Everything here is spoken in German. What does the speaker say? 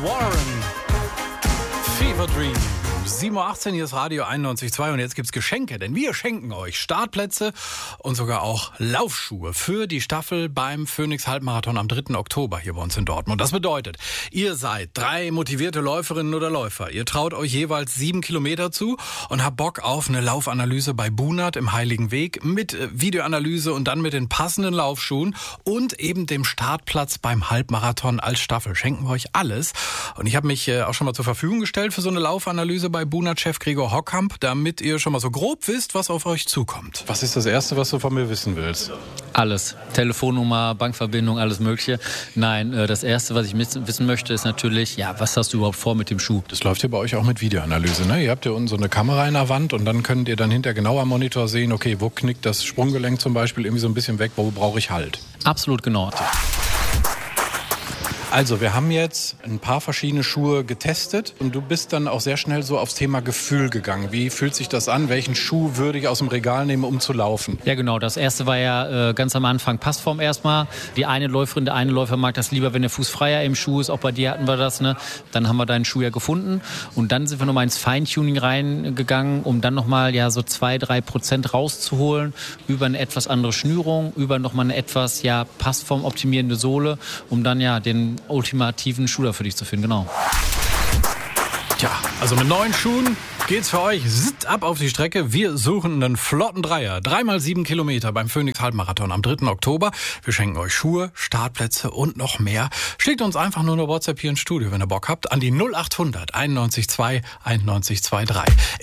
Warren. Fever Dream. 7.18 Uhr, hier ist Radio 91.2 und jetzt gibt's Geschenke, denn wir schenken euch Startplätze und sogar auch Laufschuhe für die Staffel beim Phoenix Halbmarathon am 3. Oktober hier bei uns in Dortmund. Das bedeutet, ihr seid 3 motivierte Läuferinnen oder Läufer. Ihr traut euch jeweils 7 Kilometer zu und habt Bock auf eine Laufanalyse bei Bunert im Heiligen Weg mit Videoanalyse und dann mit den passenden Laufschuhen und eben dem Startplatz beim Halbmarathon als Staffel. Schenken wir euch alles. Und ich habe mich auch schon mal zur Verfügung gestellt für so eine Laufanalyse bei Bunert-Chef Gregor Hockkamp, damit ihr schon mal so grob wisst, was auf euch zukommt. Was ist das Erste, was du von mir wissen willst? Alles. Telefonnummer, Bankverbindung, alles Mögliche. Nein, das Erste, was ich wissen möchte, ist natürlich, ja, was hast du überhaupt vor mit dem Schuh? Das läuft hier bei euch auch mit Videoanalyse, ne? Ihr habt ja unten so eine Kamera in der Wand und dann könnt ihr dann hinter genau am Monitor sehen, okay, wo knickt das Sprunggelenk zum Beispiel irgendwie so ein bisschen weg, wo brauche ich Halt? Absolut genau. Also, wir haben jetzt ein paar verschiedene Schuhe getestet und du bist dann auch sehr schnell so aufs Thema Gefühl gegangen. Wie fühlt sich das an? Welchen Schuh würde ich aus dem Regal nehmen, um zu laufen? Ja, genau. Das Erste war ja ganz am Anfang Passform erstmal. Die eine Läuferin, der eine Läufer mag das lieber, wenn der Fuß freier im Schuh ist. Auch bei dir hatten wir das, ne? Dann haben wir deinen Schuh ja gefunden und dann sind wir nochmal ins Feintuning reingegangen, um dann nochmal ja so 2-3% rauszuholen über eine etwas andere Schnürung, über nochmal eine etwas Passform optimierende Sohle, um dann ja den ultimativen Schuh für dich zu finden, genau. Tja, also mit neuen Schuhen geht's für euch ab auf die Strecke. Wir suchen einen flotten Dreier. 3x7 Kilometer beim Phoenix Halbmarathon am 3. Oktober. Wir schenken euch Schuhe, Startplätze und noch mehr. Schickt uns einfach nur eine WhatsApp hier ins Studio, wenn ihr Bock habt, an die 0800 91 2 91 23.